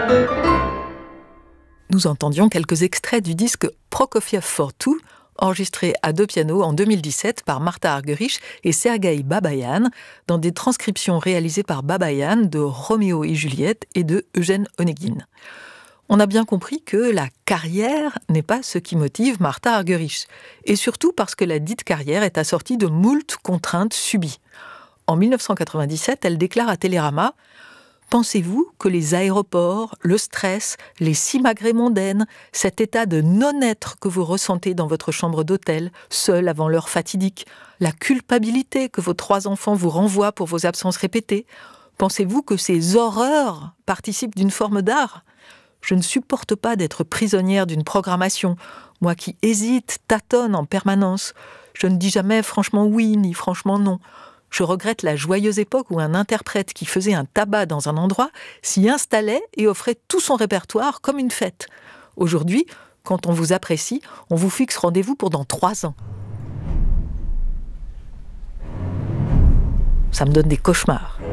Nous entendions quelques extraits du disque Prokofiev for Two, enregistré à deux pianos en 2017 par Martha Argerich et Sergueï Babaïan, dans des transcriptions réalisées par Babaïan de Roméo et Juliette et de Eugène Onegin. On a bien compris que la carrière n'est pas ce qui motive Martha Argerich, et surtout parce que la dite carrière est assortie de moult contraintes subies. En 1997, elle déclare à Télérama: pensez-vous que les aéroports, le stress, les simagrées mondaines, cet état de non-être que vous ressentez dans votre chambre d'hôtel, seul avant l'heure fatidique, la culpabilité que vos 3 enfants vous renvoient pour vos absences répétées, pensez-vous que ces horreurs participent d'une forme d'art ? Je ne supporte pas d'être prisonnière d'une programmation, moi qui hésite, tâtonne en permanence. Je ne dis jamais franchement oui ni franchement non. Je regrette la joyeuse époque où un interprète qui faisait un tabac dans un endroit s'y installait et offrait tout son répertoire comme une fête. Aujourd'hui, quand on vous apprécie, on vous fixe rendez-vous pour dans 3 ans. Ça me donne des cauchemars.